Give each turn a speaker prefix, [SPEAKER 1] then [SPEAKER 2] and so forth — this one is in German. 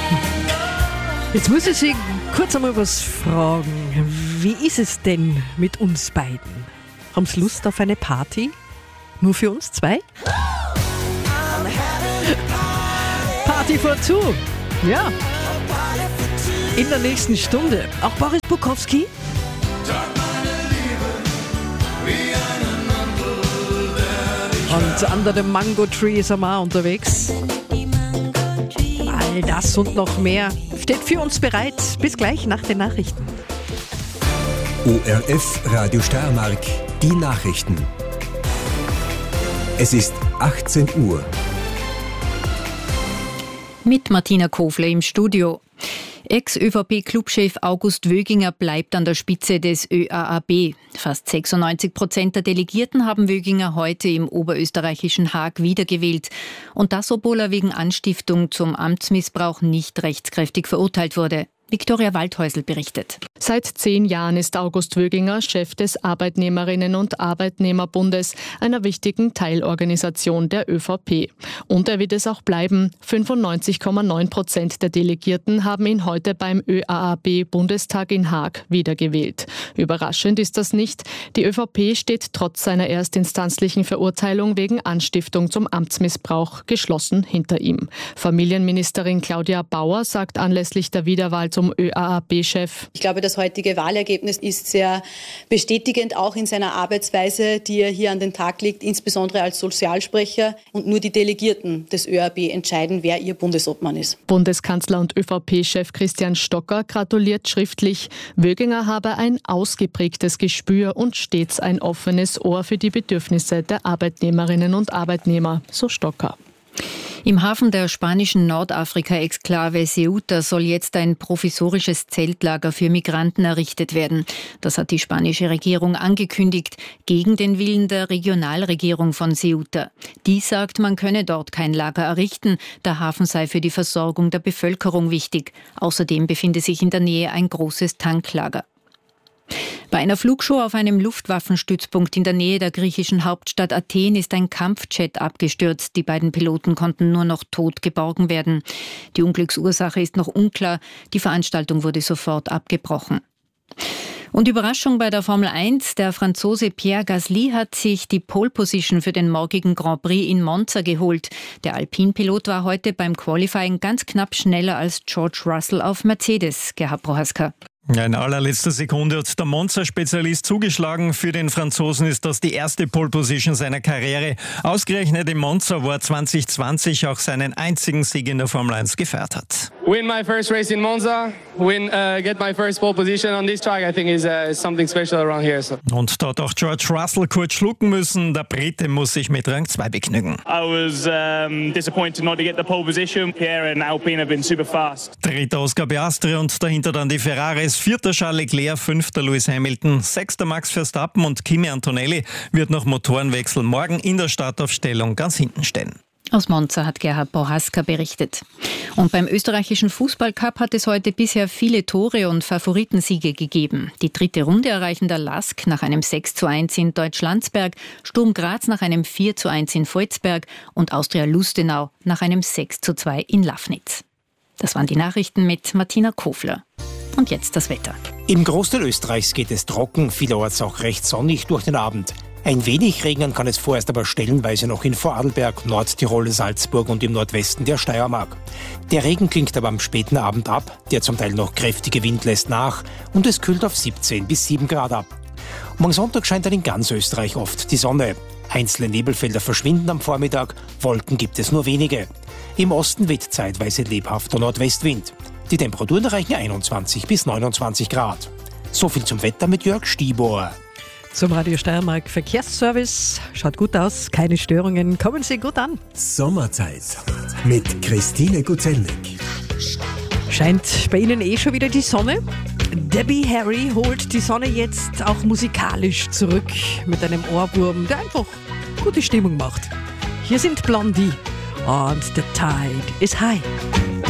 [SPEAKER 1] Jetzt muss ich Sie kurz einmal was fragen. Wie ist es denn mit uns beiden? Haben Sie Lust auf eine Party? Nur für uns zwei? Party for two. Ja. In der nächsten Stunde. Auch Boris Bukowski. Und under the Mango Tree sind wir auch unterwegs. All das und noch mehr steht für uns bereit. Bis gleich nach den Nachrichten.
[SPEAKER 2] ORF Radio Steiermark, die Nachrichten. Es ist 18 Uhr.
[SPEAKER 3] Mit Martina Kofler im Studio. Ex-ÖVP-Clubchef August Wöginger bleibt an der Spitze des ÖAAB. Fast 96% der Delegierten haben Wöginger heute im oberösterreichischen Haag wiedergewählt. Und das, obwohl er wegen Anstiftung zum Amtsmissbrauch nicht rechtskräftig verurteilt wurde. Viktoria Waldhäusl berichtet.
[SPEAKER 4] Seit 10 Jahren ist August Wöginger Chef des Arbeitnehmerinnen- und Arbeitnehmerbundes, einer wichtigen Teilorganisation der ÖVP. Und er wird es auch bleiben. 95,9% der Delegierten haben ihn heute beim ÖAAB-Bundestag in Haag wiedergewählt. Überraschend ist das nicht. Die ÖVP steht trotz seiner erstinstanzlichen Verurteilung wegen Anstiftung zum Amtsmissbrauch geschlossen hinter ihm. Familienministerin Claudia Bauer sagt anlässlich der Wiederwahl zum ÖAAB-Chef:
[SPEAKER 5] Ich glaube, das heutige Wahlergebnis ist sehr bestätigend, auch in seiner Arbeitsweise, die er hier an den Tag legt, insbesondere als Sozialsprecher. Und nur die Delegierten des ÖAB entscheiden, wer ihr Bundesobmann ist.
[SPEAKER 4] Bundeskanzler und ÖVP-Chef Christian Stocker gratuliert schriftlich. Wöginger habe ein ausgeprägtes Gespür und stets ein offenes Ohr für die Bedürfnisse der Arbeitnehmerinnen und Arbeitnehmer, so Stocker.
[SPEAKER 3] Im Hafen der spanischen Nordafrika-Exklave Ceuta soll jetzt ein provisorisches Zeltlager für Migranten errichtet werden. Das hat die spanische Regierung angekündigt, gegen den Willen der Regionalregierung von Ceuta. Die sagt, man könne dort kein Lager errichten, der Hafen sei für die Versorgung der Bevölkerung wichtig. Außerdem befinde sich in der Nähe ein großes Tanklager. Bei einer Flugshow auf einem Luftwaffenstützpunkt in der Nähe der griechischen Hauptstadt Athen ist ein Kampfjet abgestürzt. Die beiden Piloten konnten nur noch tot geborgen werden. Die Unglücksursache ist noch unklar. Die Veranstaltung wurde sofort abgebrochen. Und Überraschung bei der Formel 1. Der Franzose Pierre Gasly hat sich die Pole Position für den morgigen Grand Prix in Monza geholt. Der Alpin-Pilot war heute beim Qualifying ganz knapp schneller als George Russell auf Mercedes. Gerhard Prohaska.
[SPEAKER 6] In allerletzter Sekunde hat der Monza-Spezialist zugeschlagen. Für den Franzosen ist das die erste Pole-Position seiner Karriere. Ausgerechnet in Monza, wo er 2020 auch seinen einzigen Sieg in der Formel 1 gefeiert hat.
[SPEAKER 7] Win my first race in Monza, get my first pole position on this track, I think is something special around here. So.
[SPEAKER 6] Und da hat auch George Russell kurz schlucken müssen. Der Brite muss sich mit Rang 2 begnügen.
[SPEAKER 8] I was disappointed not to get the pole position. Pierre and Alpine have been super fast.
[SPEAKER 6] Dritter Oscar Piastri und dahinter dann die Ferraris. Vierter Charles Leclerc, fünfter Lewis Hamilton, sechster Max Verstappen und Kimi Antonelli wird nach Motorenwechsel morgen in der Startaufstellung ganz hinten stehen.
[SPEAKER 3] Aus Monza hat Gerhard Prohaska berichtet. Und beim österreichischen Fußballcup hat es heute bisher viele Tore und Favoritensiege gegeben. Die dritte Runde erreichen der LASK nach einem 6:1 in Deutschlandsberg, Sturm Graz nach einem 4:1 in Volzberg und Austria Lustenau nach einem 6:2 in Lafnitz. Das waren die Nachrichten mit Martina Kofler. Und jetzt das Wetter.
[SPEAKER 9] Im Großteil Österreichs geht es trocken, vielerorts auch recht sonnig durch den Abend. Ein wenig regnen kann es vorerst aber stellenweise noch in Vorarlberg, Nordtirol, Salzburg und im Nordwesten der Steiermark. Der Regen klingt aber am späten Abend ab, der zum Teil noch kräftige Wind lässt nach und es kühlt auf 17 bis 7 Grad ab. Am Sonntag scheint dann in ganz Österreich oft die Sonne. Einzelne Nebelfelder verschwinden am Vormittag, Wolken gibt es nur wenige. Im Osten weht zeitweise lebhafter Nordwestwind. Die Temperaturen erreichen 21 bis 29 Grad. So viel zum Wetter mit Jörg Stibor.
[SPEAKER 1] Zum Radio Steiermark Verkehrsservice. Schaut gut aus, keine Störungen, kommen Sie gut an.
[SPEAKER 2] Sommerzeit mit Christine Guzelnik.
[SPEAKER 1] Scheint bei Ihnen schon wieder die Sonne? Debbie Harry holt die Sonne jetzt auch musikalisch zurück mit einem Ohrwurm, der einfach gute Stimmung macht. Hier sind Blondie und The Tide is High.